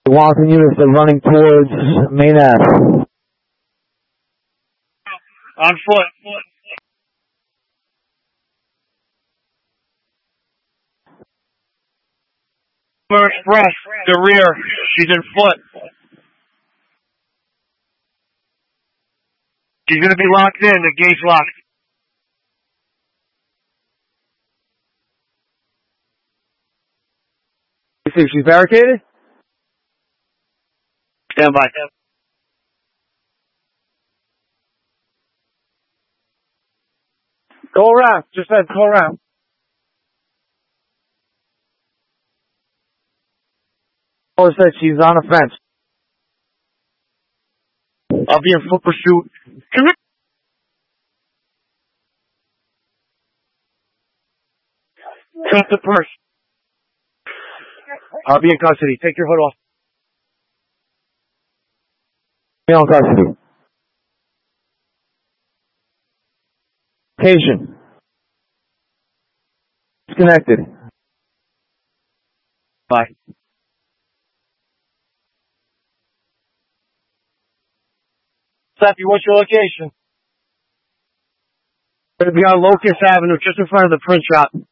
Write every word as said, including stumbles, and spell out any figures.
The Washington units are running towards Main Ave. On foot. Express, the rear. She's in foot. She's going to be locked in. The gate's locked. You see, she's barricaded? Stand by. Go around. Just said go around. Oh, it said she's on a fence. I'll be in foot pursuit. Come here. Cut the purse. I'll be in custody. Take your hood off. Be in custody. Location. Disconnected. Bye. Sappy, what's your location? Going to be on Locust Avenue, just in front of the print shop.